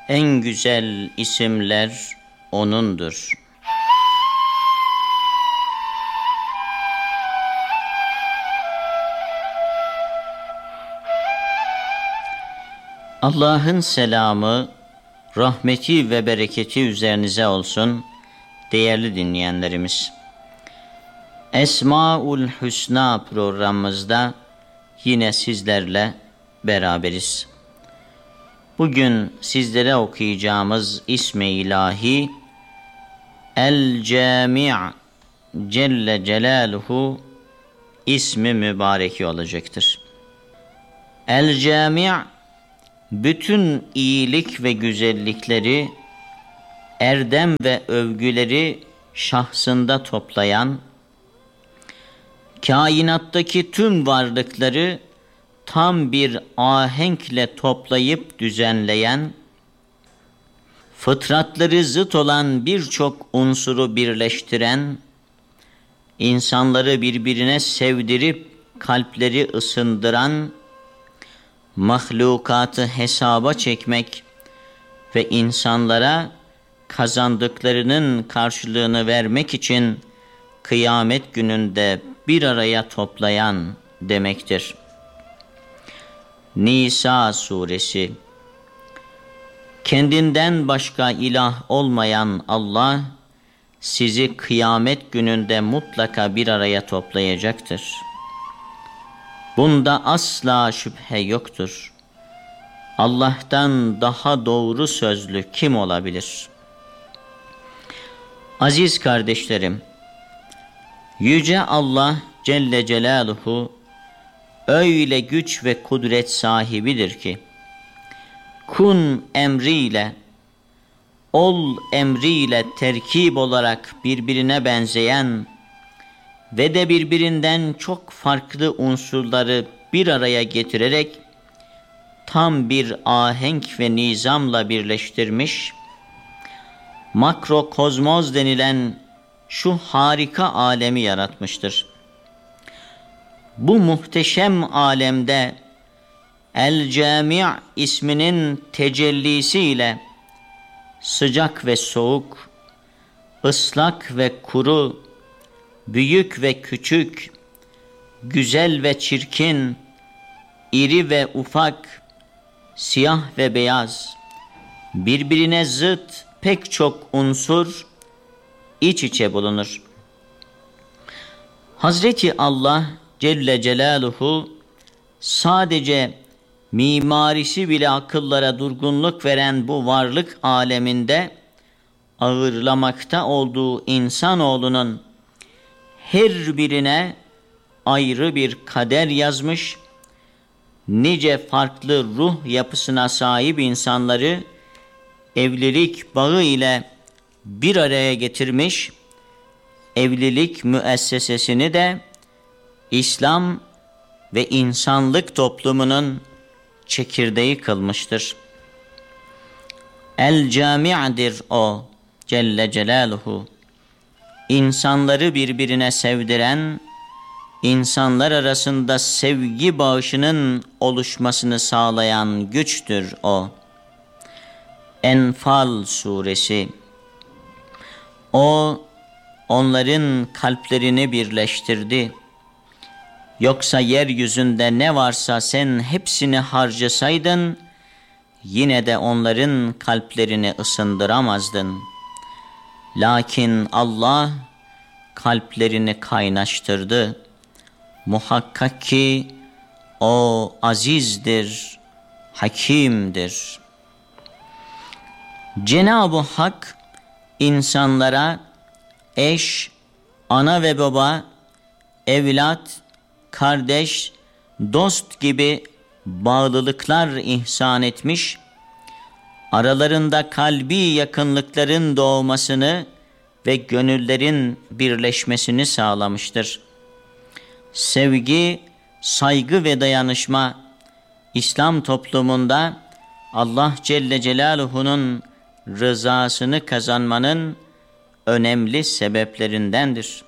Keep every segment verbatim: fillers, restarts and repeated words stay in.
En güzel isimler O'nundur. Allah'ın selamı, rahmeti ve bereketi üzerinize olsun değerli dinleyenlerimiz. Esmaül Hüsna programımızda yine sizlerle beraberiz. Bugün sizlere okuyacağımız ismi ilahi El-Cami' Celle Celaluhu ismi mübareki olacaktır. El-Cami' bütün iyilik ve güzellikleri, erdem ve övgüleri şahsında toplayan, kainattaki tüm varlıkları tam bir ahenkle toplayıp düzenleyen, fıtratları zıt olan birçok unsuru birleştiren, insanları birbirine sevdirip kalpleri ısındıran, mahlukatı hesaba çekmek ve insanlara kazandıklarının karşılığını vermek için kıyamet gününde bir araya toplayan demektir. Nisa suresi. Kendinden başka ilah olmayan Allah sizi kıyamet gününde mutlaka bir araya toplayacaktır. Bunda asla şüphe yoktur. Allah'tan daha doğru sözlü kim olabilir? Aziz kardeşlerim, Yüce Allah Celle Celaluhu öyle güç ve kudret sahibidir ki, kun emriyle, ol emriyle terkip olarak birbirine benzeyen ve de birbirinden çok farklı unsurları bir araya getirerek tam bir ahenk ve nizamla birleştirmiş, makrokozmoz denilen şu harika alemi yaratmıştır. Bu muhteşem alemde El-Cami' isminin tecellisiyle sıcak ve soğuk, ıslak ve kuru, büyük ve küçük, güzel ve çirkin, iri ve ufak, siyah ve beyaz, birbirine zıt pek çok unsur iç içe bulunur. Hazreti Allah Celle Celaluhu sadece mimarisi bile akıllara durgunluk veren bu varlık aleminde ağırlamakta olduğu insanoğlunun her birine ayrı bir kader yazmış, nice farklı ruh yapısına sahip insanları evlilik bağı ile bir araya getirmiş, evlilik müessesesini de İslam ve insanlık toplumunun çekirdeği kılmıştır. El-Cami'dir o Celle Celaluhu. İnsanları birbirine sevdiren, insanlar arasında sevgi bağışının oluşmasını sağlayan güçtür o. Enfal suresi. O, onların kalplerini birleştirdi. Yoksa yeryüzünde ne varsa sen hepsini harcasaydın, yine de onların kalplerini ısındıramazdın. Lakin Allah kalplerini kaynaştırdı. Muhakkak ki o azizdir, hakimdir. Cenab-ı Hak insanlara eş, ana ve baba, evlat, kardeş, dost gibi bağlılıklar ihsan etmiş, aralarında kalbi yakınlıkların doğmasını ve gönüllerin birleşmesini sağlamıştır. Sevgi, saygı ve dayanışma, İslam toplumunda Allah Celle Celaluhu'nun rızasını kazanmanın önemli sebeplerindendir.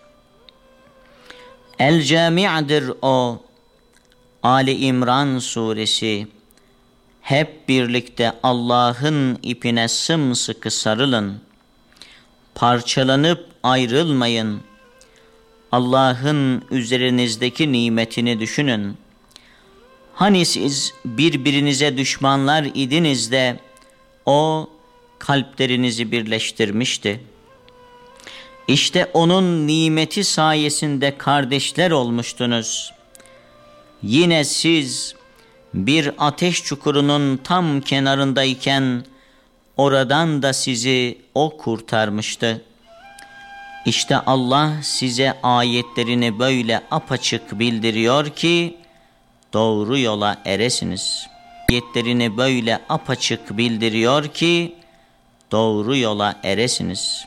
El-Cami'dir o. Ali İmran suresi. Hep birlikte Allah'ın ipine sımsıkı sarılın. Parçalanıp ayrılmayın. Allah'ın üzerinizdeki nimetini düşünün. Hani siz birbirinize düşmanlar idiniz de O kalplerinizi birleştirmişti. İşte onun nimeti sayesinde kardeşler olmuştunuz. Yine siz bir ateş çukurunun tam kenarındayken oradan da sizi O kurtarmıştı. İşte Allah size ayetlerini böyle apaçık bildiriyor ki doğru yola eresiniz. Ayetlerini böyle apaçık bildiriyor ki doğru yola eresiniz.